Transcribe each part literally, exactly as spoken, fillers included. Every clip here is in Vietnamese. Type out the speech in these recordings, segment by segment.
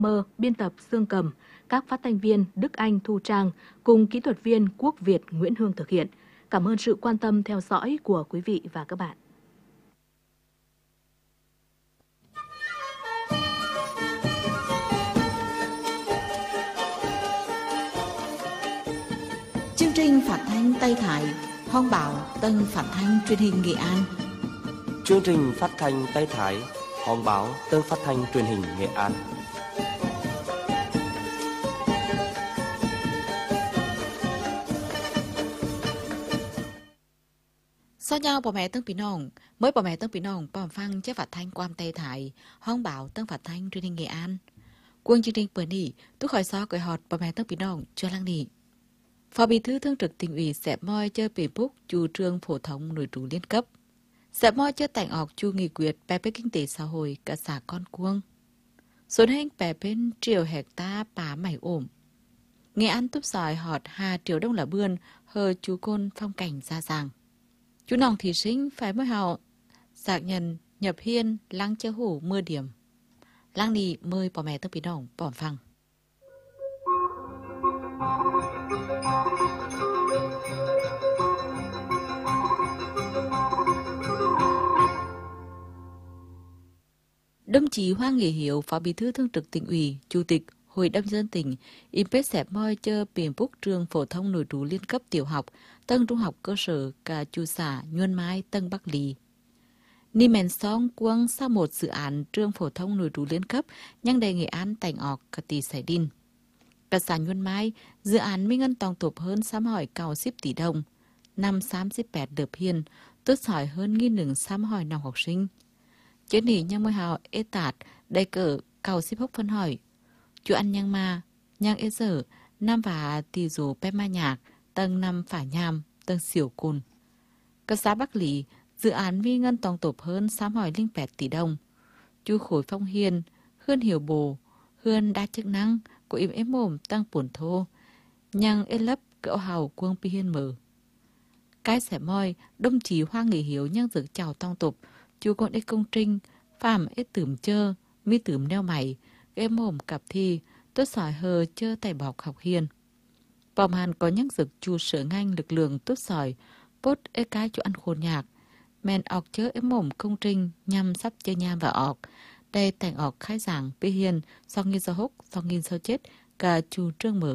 Mơ, biên tập Dương Cầm, các phát thanh viên Đức Anh, Thu Trang cùng kỹ thuật viên Quốc Việt, Nguyễn Hương thực hiện. Cảm ơn sự quan tâm theo dõi của quý vị và các bạn. Chương trình phát thanh Tây Thái, Hoang Bảo, Tân Phát thanh Truyền hình Nghệ An. Chương trình phát thanh Tây Thái, Hoang Báo, Tân Phát thanh Truyền hình Nghệ An. Sau nhau bà mẹ Tân Pí Nông, mới bà mẹ Tân Pí Nông bòm phăng chế phát thanh Quam Tây Thái, Hoang Bảo, Tân Phát thanh Truyền hình Nghệ An. Quân chương trình bữa nỉ, tôi khỏi xó cởi họt bà mẹ Tân Pí Nông cho lăng nỉ. Phó Bí thư Thường trực Tỉnh ủy sẽ moi chơi bể búc chủ trương phổ thông nội trú liên cấp. Sẽ moi chơi tảnh ọc chu nghị quyết bè bế kinh tế xã hội cả xã con cuông. Xuân hành bè bên triệu hecta bá mảy ổm. Nghệ An túp sỏi họt hà triệu đông là bươn hờ chú côn phong cảnh ra ràng. Chú nòng thí sinh phải mới hào xác nhận nhập hiên lăng chơi hủ mưa điểm. Lăng nì mời bà mẹ Tân Pí Nông bỏm phăng. Đồng chí Hoàng Nghĩa Hiếu, Phó Bí thư Thường trực Tỉnh ủy, Chủ tịch Hội đồng nhân dân tỉnh, impet xẹp moi chơ biển búc trường phổ thông nội trú liên cấp tiểu học, tân trung học cơ sở cả chu xã Nhuân Mai, Tân Bắc Lý. Ni mèn song quân sau một dự án trường phổ thông nội trú liên cấp, nhưng đề Nghệ An tành ọc cả tỷ sải đin. Cả xã Nhuân Mai, dự án minh ngân tòng tộp hơn sám hỏi cao ship tỷ đồng, năm xám ship bẹt đợp hiền, tốt sỏi hơn nghìn nừng sám hỏi năm học sinh. Chế nỉ nhang môi hào ê tạt, đầy cỡ, cầu ship hốc phân hỏi. Chú ăn nhang ma, nhang ê dở, nam và tì dù bè ma nhạc, tầng năm phả nham, tầng xỉu cùn. Cả xã Bắc Lý, dự án vi ngân tòng tộp hơn sám hỏi linh bẹt tỷ đồng. Chú khối phong hiền, hươn hiểu bồ, hươn đa chức năng, của im ếm mồm tăng buồn thô. Nhang ê lấp cỡ hào quân pi hiên mở. Cái xẻ moi, đồng chí Hoa Nghị Hiếu nhang dược chào tòng tộp, chú con ê công trinh, phạm ê tửm chơ, mi tửm neo mày, ê mồm cặp thi, tốt sỏi hờ chơ tay bọc học hiền. Bòm hàn có nhắc dực chú sở nganh lực lượng tốt sỏi, bốt ê cái chú ăn khôn nhạc. Men ọc chớ ê mồm công trinh, nhằm sắp chơi nham và ọc. Đây thành ọc khai giảng, bê hiền, sau nghiên sơ húc, sau nghiên sơ chết, cả chú trương mở.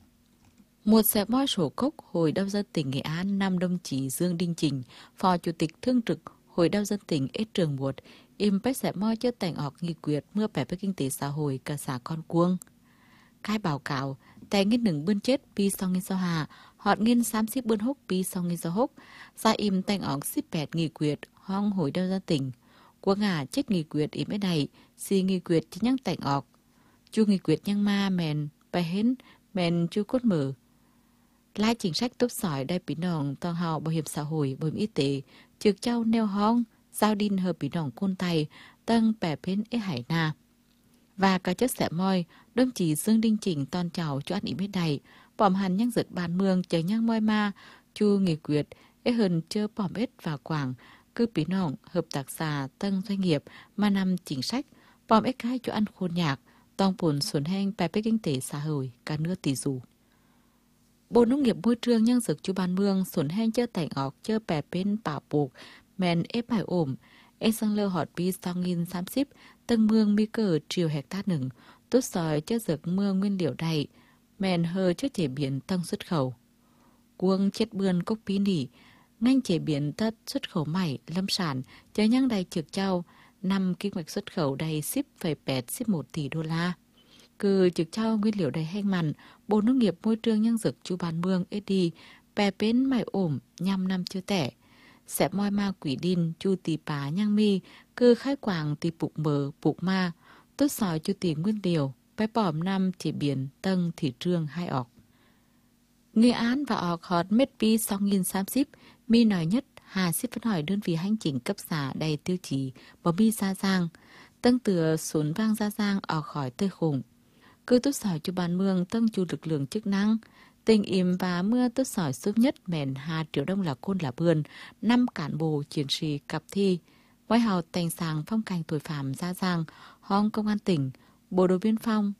Một xẹp moi sổ cốc Hội đồng dân tỉnh Nghệ An năm đồng chí Dương Đinh Trình, Phó Chủ tịch Thường trực Hội đồng dân tỉnh ết trường muột, impet xẹp moi chớ tành ọc nghị quyết mưa bẻ với kinh tế xã hội cả xã con cuông. Cái báo cáo, tại nghiên nừng bươn chết pi sau nghiên sau hà, họt nghiên xám xíp bươn húc pi sau nghiên sau húc, xa im tành ọc xíp bẹt nghị quyết hong Hội đồng dân tỉnh. Quốc ngả chết nghị quyết im ế này, xì nghị quyết chỉ nhăng tành ọc. Chú nghị quyết nhăng ma mèn, bài hến, mèn chú cốt mở. Lai chính sách tốt sỏi đại bí nòng toàn hào bảo hiểm xã hội, bảo hiểm y tế, trực châu neo hong, giao đin hợp bí nòng côn tay, tăng bẻ bên ế hải na. Và cả chất xẻ moi, đồng chí Dương Đinh Trình toàn chào cho ăn ý mết này, bỏm hàn nhang giật bàn mương chờ nhang moi ma, chu nghị quyết, ế hơn chơ bỏm ết và quảng, cứ bí nòng, hợp tác xã, tăng doanh nghiệp, mà nằm chính sách, bỏm ế cái cho ăn khôn nhạc, toàn buồn xuân heng bẻ bên kinh tế xã hội, cả nước tỷ dù. Bộ Nông nghiệp Môi trường nhân dực chu ban mương xuân heng chơ tảnh ọc chơ bè bên bảo buộc, men ép bài ổm, ê sang lơ họt bi sau nghìn xám xíp, tân mương mi cờ triều hectare nừng, tốt sỏi chơ dực mưa nguyên liệu đầy, men hơ chơ chế biến tăng xuất khẩu. Quân chết bươn cốc bí nỉ, ngành chế biến tất xuất khẩu mảy, lâm sản, chớ nhang đầy trực trao, năm kinh mạch xuất khẩu đầy ship phẩy bẹt ship một tỷ đô la. Cứ trực trao nguyên liệu đầy heng mặn, Bộ Nông nghiệp Môi trường nhân dực chu ban mương ế đi, bè bến mải ổm, nhằm năm chưa tẻ. Sẽ moi ma quỷ đin, chu tì pá nhang mi, cứ khai quảng tì bụng mờ, bụng ma, tốt sỏi chu tì nguyên liệu, bè bỏm năm chế biến, tân thị trường hai ọc. Nghệ An và ọc hot mết pi sau nghìn xám ship, mi nói nhất, hà ship phân hỏi đơn vị hành chính cấp xã đầy tiêu chí, bỏ mi ra giang, tân tựa xuống vang ra giang ọc khỏi tơi khủng. Cứ tốt sỏi cho bàn mương tăng chu lực lượng chức năng, tình im và mưa tốt sỏi giúp nhất mẹn hà triệu đông là côn là bươn, năm cán bộ chiến sĩ cặp thi, ngoài hào tành sàng phong cảnh tội phạm ra giang, hong công an tỉnh, bộ đội biên phong,